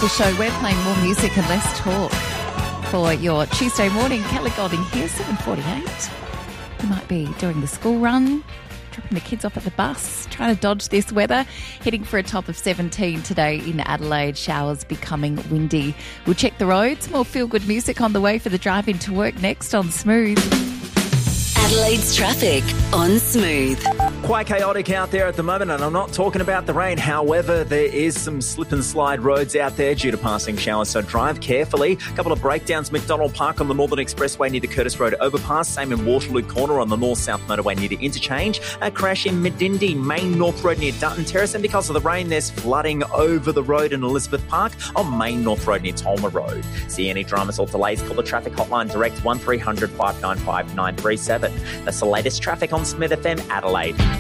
the show. We're playing more music and less talk for your Tuesday morning. Kelly Golding here, 7:48. You might be doing the school run, dropping the kids off at the bus, trying to dodge this weather. Heading for a top of 17 today in Adelaide. Showers becoming windy. We'll check the roads. More feel-good music on the way for the drive into work next on Smooth. Adelaide's traffic on Smooth. Quite chaotic out there at the moment, and I'm not talking about the rain. However, there is some slip and slide roads out there due to passing showers, so drive carefully. A couple of breakdowns. McDonald Park on the Northern Expressway near the Curtis Road overpass. Same in Waterloo Corner on the North-South Motorway near the interchange. A crash in Medindi, Main North Road near Dutton Terrace. And because of the rain, there's flooding over the road in Elizabeth Park on Main North Road near Tolmer Road. See any dramas or delays, call the traffic hotline direct 1300 595 937. That's the latest traffic on Smith FM Adelaide.